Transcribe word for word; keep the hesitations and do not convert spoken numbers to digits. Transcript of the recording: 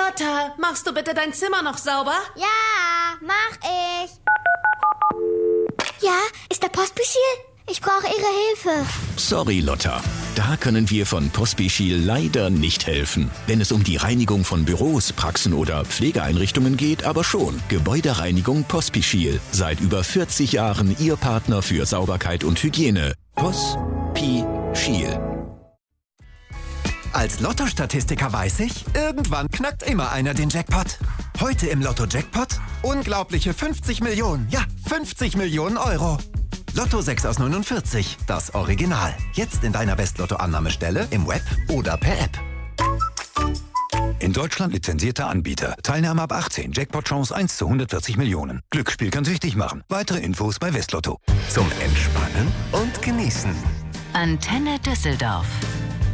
Lotta, machst du bitte dein Zimmer noch sauber? Ja, mach ich. Ja, ist da Pospischil? Ich brauche Ihre Hilfe. Sorry, Lotta. Da können wir von Pospischil leider nicht helfen. Wenn es um die Reinigung von Büros, Praxen oder Pflegeeinrichtungen geht, aber schon. Gebäudereinigung Pospischil. Seit über vierzig Jahren Ihr Partner für Sauberkeit und Hygiene. Pospischil. Als Lotto-Statistiker weiß ich, irgendwann knackt immer einer den Jackpot. Heute im Lotto-Jackpot unglaubliche fünfzig Millionen. Ja, fünfzig Millionen Euro. Lotto sechs aus neunundvierzig, das Original. Jetzt in deiner West-Lotto-Annahmestelle, im Web oder per App. In Deutschland lizenzierter Anbieter. Teilnahme ab achtzehn. Jackpot-Chance eins zu hundertvierzig Millionen. Glücksspiel kann süchtig machen. Weitere Infos bei Westlotto. Zum Entspannen und Genießen. Antenne Düsseldorf.